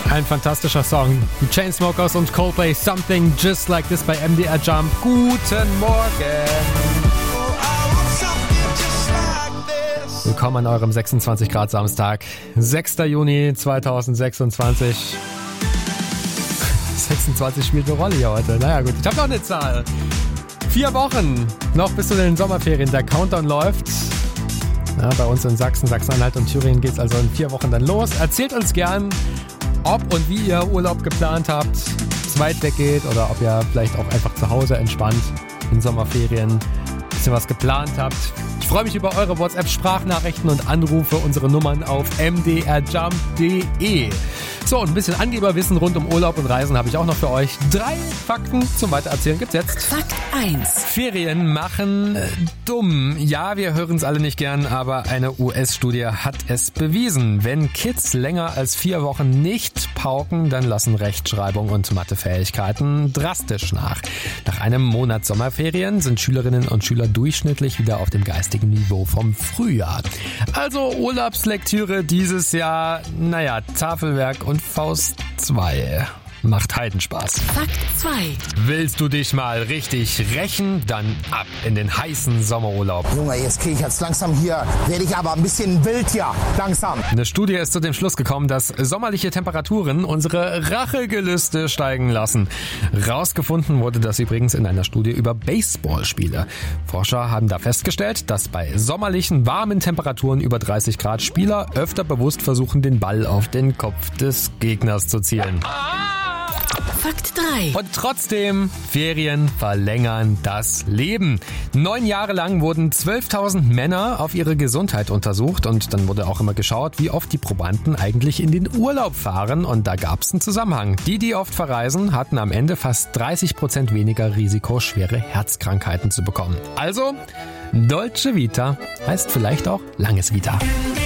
Ein fantastischer Song. Die Chainsmokers und Coldplay, Something Just Like This bei MDR Jump. Guten Morgen. Willkommen an eurem 26 Grad Samstag. 6. Juni 2026. 26 spielt eine Rolle hier heute. Naja gut, ich habe noch eine Zahl. 4 Wochen noch bis zu den Sommerferien. Der Countdown läuft. Ja, bei uns in Sachsen, Sachsen-Anhalt und Thüringen geht es also in 4 Wochen dann los. Erzählt uns gern, ob und wie ihr Urlaub geplant habt, es weit weg geht oder ob ihr vielleicht auch einfach zu Hause entspannt in Sommerferien ein bisschen was geplant habt. Ich freue mich über eure WhatsApp-Sprachnachrichten und Anrufe, unsere Nummern auf mdrjump.de. So, und ein bisschen Angeberwissen rund um Urlaub und Reisen habe ich auch noch für euch. 3 Fakten zum Weitererzählen gibt's jetzt. Fakt 1. Ferien machen dumm. Ja, wir hören es alle nicht gern, aber eine US-Studie hat es bewiesen. Wenn Kids länger als 4 Wochen nicht pauken, dann lassen Rechtschreibung und Mathefähigkeiten drastisch nach. Nach einem Monat Sommerferien sind Schülerinnen und Schüler durchschnittlich wieder auf dem geistigen Niveau vom Frühjahr. Also Urlaubslektüre dieses Jahr, Tafelwerk und Faust 2. Macht Heidenspaß. Fakt 2. Willst du dich mal richtig rächen? Dann ab in den heißen Sommerurlaub. Junge, jetzt kriege ich jetzt langsam hier, werde ich aber ein bisschen wild hier, langsam. Eine Studie ist zu dem Schluss gekommen, dass sommerliche Temperaturen unsere Rachegelüste steigen lassen. Rausgefunden wurde das übrigens in einer Studie über Baseballspiele. Forscher haben da festgestellt, dass bei sommerlichen, warmen Temperaturen über 30 Grad Spieler öfter bewusst versuchen, den Ball auf den Kopf des Gegners zu zielen. Fakt 3. Und trotzdem, Ferien verlängern das Leben. 9 Jahre lang wurden 12.000 Männer auf ihre Gesundheit untersucht und dann wurde auch immer geschaut, wie oft die Probanden eigentlich in den Urlaub fahren, und da gab es einen Zusammenhang. Die oft verreisen, hatten am Ende fast 30% weniger Risiko, schwere Herzkrankheiten zu bekommen. Also, Dolce Vita heißt vielleicht auch langes Vita.